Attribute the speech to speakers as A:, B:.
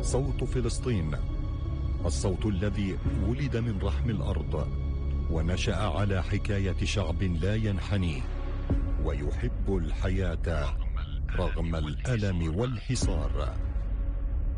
A: صوت فلسطين، الصوت الذي ولد من رحم الأرض ونشأ على حكاية شعب لا ينحني ويحب الحياة رغم الألم والحصار.